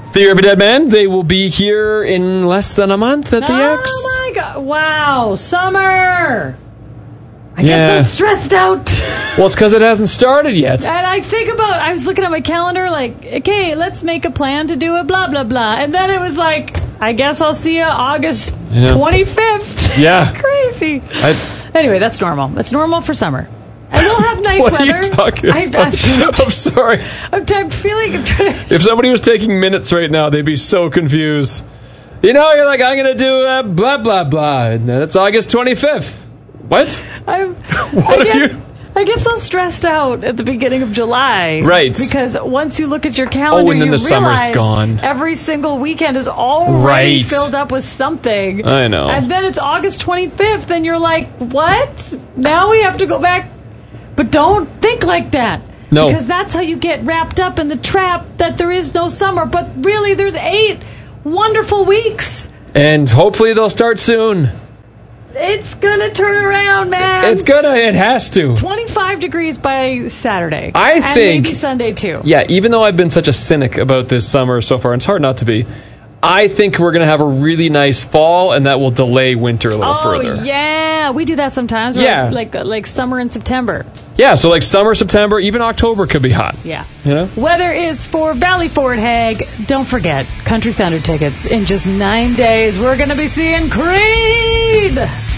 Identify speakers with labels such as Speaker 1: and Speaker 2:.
Speaker 1: Theory of a Dead Man. They will be here in less than a month at the X.
Speaker 2: Oh, my God. Wow. Summer. I get so stressed out.
Speaker 1: Well, it's because it hasn't started yet.
Speaker 2: And I was looking at my calendar like, okay, let's make a plan to do it, blah, blah, blah. And then it was like, I guess I'll see you August 25th.
Speaker 1: Yeah.
Speaker 2: Crazy. Anyway, that's normal. It's normal for summer. And we'll have nice
Speaker 1: what
Speaker 2: weather.
Speaker 1: What are you talking about? I'm sorry.
Speaker 2: I'm feeling...
Speaker 1: If somebody was taking minutes right now, they'd be so confused. You're like, I'm going to do blah, blah, blah. And then it's August 25th. What? I get so stressed out at the beginning of July.
Speaker 2: Right. Because once you look at your calendar,
Speaker 1: and then the summer's gone.
Speaker 2: Every single weekend is already filled up with something.
Speaker 1: I know.
Speaker 2: And then it's August 25th, and you're like, what? Now we have to go back. But don't think like that.
Speaker 1: No.
Speaker 2: Because that's how you get wrapped up in the trap that there is no summer. But really, there's 8 wonderful weeks.
Speaker 1: And hopefully they'll start soon.
Speaker 2: It's going to turn around, man.
Speaker 1: It has to.
Speaker 2: 25 degrees by Saturday.
Speaker 1: I think.
Speaker 2: And maybe Sunday, too.
Speaker 1: Yeah, even though I've been such a cynic about this summer so far, and it's hard not to be, I think we're going to have a really nice fall, and that will delay winter a little further.
Speaker 2: Oh, yeah. We do that sometimes.
Speaker 1: Yeah.
Speaker 2: Like summer and September.
Speaker 1: Yeah, so like summer, September, even October could be hot.
Speaker 2: Yeah.
Speaker 1: You know?
Speaker 2: Weather is for Valley Ford Hag. Don't forget, Country Thunder tickets. In just 9 days, we're going to be seeing Creed.